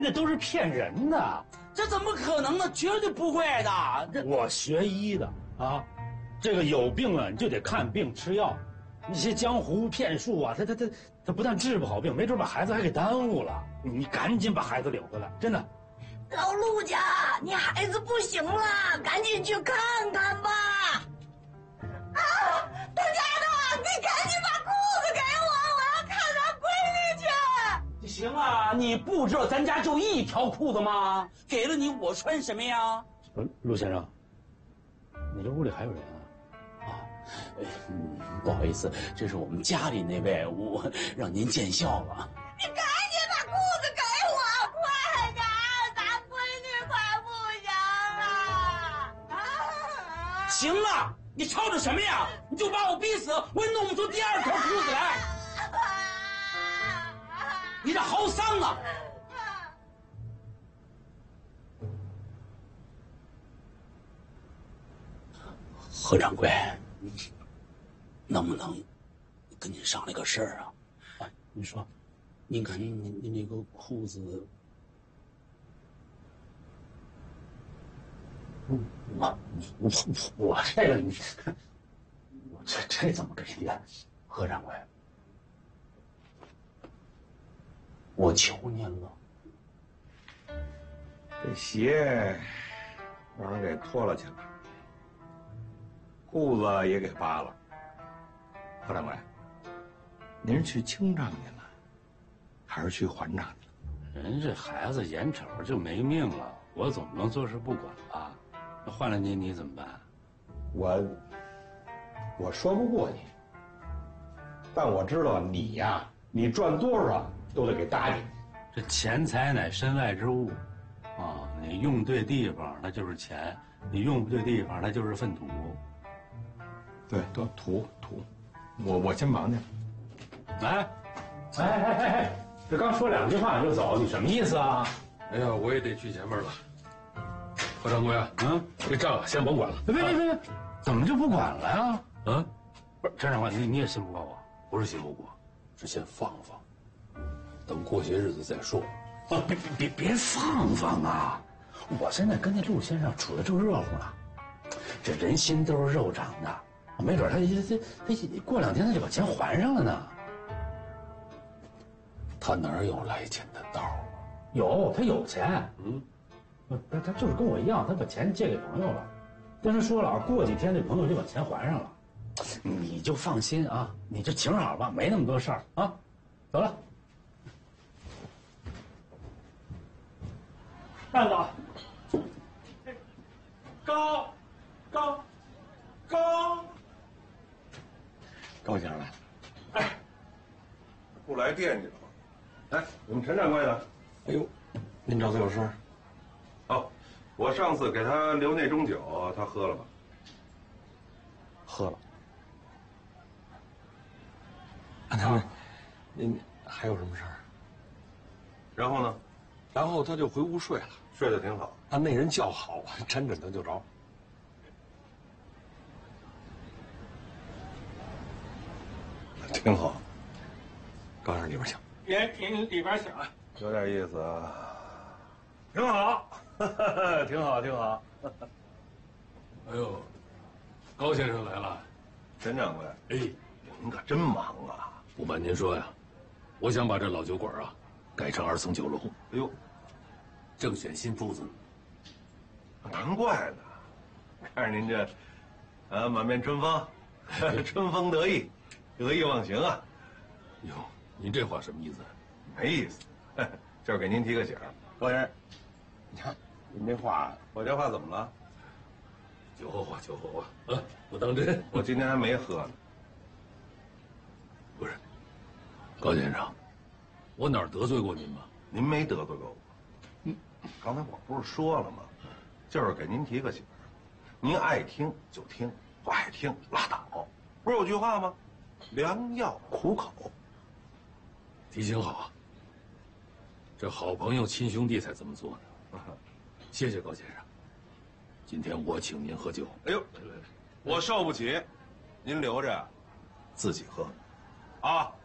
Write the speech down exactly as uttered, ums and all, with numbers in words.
那都是骗人的。 这怎么可能呢？绝对不会的。这我学医的啊，这个有病啊，你就得看病吃药。那些江湖骗术啊，他他他他不但治不好病，没准把孩子还给耽误了。你赶紧把孩子领回来，真的。 老陆家，你孩子不行了，赶紧去看看吧。啊，大家的，你赶紧把裤子给我，我要看咱闺女去。 行啊，你不知道咱家就一条裤子吗？给了你，我穿什么呀？ 呃，陆先生，你这屋里还有人啊？ 啊，哎，嗯，不好意思，这是我们家里那位，我让您见笑了。 你赶紧把裤子给我，快点，咱闺女快不行了。啊！ 行了，你吵吵什么呀？你就把我逼死，我也弄不出第二条裤子来。你这好丧啊！何掌柜，能不能跟您商量个事儿啊？ 啊，你说， 您看您您这个裤子， 我我我这个你，我这这怎么给你？ 何掌柜，我求您了， 这鞋让人给脱了去了，裤子也给扒了。何掌柜，您是去清账去了，还是去还账去了？ 人这孩子眼瞅着就没命了，我总不能坐视不管吧？那换了你，你怎么办？ 我我说不过你，但我知道你呀，你赚多少都得给搭进去。 这钱财乃身外之物，啊，你用对地方那就是钱，你用不对地方那就是粪土。 对，得土土，我我先忙去。 哎，哎哎哎哎，这刚说两句话你就走，你什么意思啊？ 哎呀，我也得去前面了。何掌柜啊，嗯，这账啊先甭管了。 别别别别，怎么就不管了呀？ 啊， 不是陈长官，你你也信不过我？ 不是信不过，是先放放，等过些日子再说。 啊，别别别放放啊！我现在跟那陆先生处的正热乎呢，这人心都是肉长的，没准他他他他过两天他就把钱还上了呢。 他哪儿有来钱的道啊？ 有，他有钱。 嗯， 他他就是跟我一样，他把钱借给朋友了，跟他说了啊，过几天这朋友就把钱还上了。你就放心啊，你就请好吧，没那么多事儿啊。走了。 站着，高，高，高， 高先生来， 哎， 不来惦记了吗？哎，我们陈掌柜呢？ 哎呦，您找他有事儿？ 哦，我上次给他留那盅酒，他喝了吗？ 喝了。啊，那您还有什么事儿？ 然后呢？ 然后他就回屋睡了， 睡得挺好。 他那人觉好，沾枕头就着。 挺好。 高先生里边请。 别您里边请啊。 有点意思啊。挺好，挺好，挺好。 哎呦，高先生来了。 陈掌柜， 哎， 您可真忙啊！ 不瞒您说呀，我想把这老酒馆啊改成二层酒楼。 哎呦， 正选新铺子。 难怪呢，看着您这，啊，满面春风，春风得意，得意忘形啊！ 哟，您这话什么意思？ 没意思，就是给您提个醒。高先生，你看您这话，我这话怎么了？ 酒后话，酒后话，啊，不当真。 我今天还没喝呢。 不是，高先生，我哪儿得罪过您吗？ 您没得罪过我。嗯，刚才我不是说了吗？就是给您提个醒，您爱听就听，不爱听拉倒。不是有句话吗？良药苦口。 提醒好啊，这好朋友亲兄弟才这么做呢。谢谢高先生，今天我请您喝酒。 哎呦，我受不起，您留着，自己喝，啊。